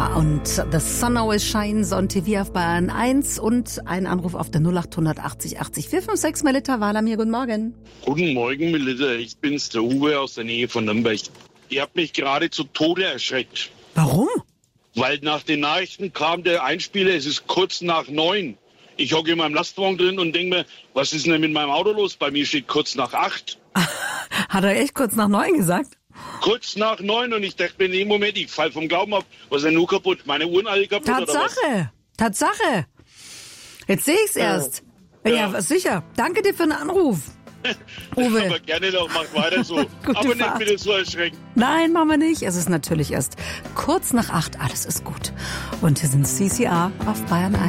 Sia und The Sun Always Shines on TV auf Bayern 1 und ein Anruf auf der 0800 80 80 456. Melita Wahler, guten Morgen. Guten Morgen, Melita. Ich bin's, der Uwe aus der Nähe von Nürnberg. Ihr habt mich gerade zu Tode erschreckt. Warum? Weil nach den Nachrichten kam der Einspieler, es ist kurz nach 9. Ich hocke in meinem Lastwagen drin und denke mir, was ist denn mit meinem Auto los? Bei mir steht kurz nach 8. Hat er echt kurz nach 9 gesagt? Kurz nach 9 und ich dachte mir in dem Moment, ich fall vom Glauben ab. Was ist denn nur kaputt? Meine Uhren alle kaputt oder was? Tatsache. Jetzt sehe ich's erst. Ja, sicher. Danke dir für den Anruf. Uwe. Aber gerne doch, macht weiter so. Aber nicht bitte so erschrecken. Nein, machen wir nicht. Es ist natürlich erst kurz nach 8. Alles ist gut. Und hier sind CCR auf Bayern 1.